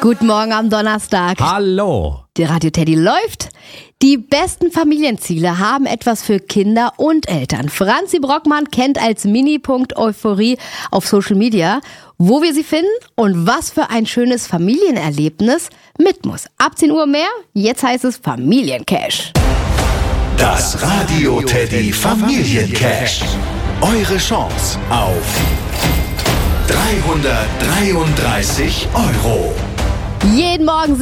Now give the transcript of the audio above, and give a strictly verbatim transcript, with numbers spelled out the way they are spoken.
Guten Morgen am Donnerstag. Hallo. Der Radio Teddy läuft. Die besten Familienziele haben etwas für Kinder und Eltern. Franzi Brockmann kennt als Mini-Punkt Euphorie auf Social Media, wo wir sie finden und was für ein schönes Familienerlebnis mit muss. Ab zehn Uhr mehr, jetzt heißt es Familiencash. Das Radio Teddy Familiencash. Eure Chance auf dreihundertdreiunddreißig Euro. Jeden Morgen